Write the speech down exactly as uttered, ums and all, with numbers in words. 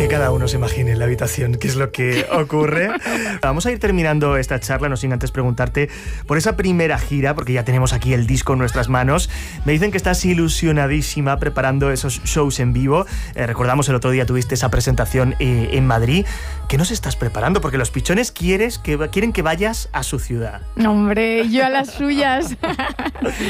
Que cada uno se imagine en la habitación qué es lo que ocurre. Vamos a ir terminando esta charla, no sin antes preguntarte por esa primera gira, porque ya tenemos aquí el disco en nuestras manos. Me dicen que estás ilusionadísima preparando esos shows en vivo. Eh, recordamos el otro día tuviste esa presentación eh, en Madrid. ¿Qué nos estás preparando? Porque los pichones quieres que, quieren que vayas a su ciudad. Hombre, yo a las suyas.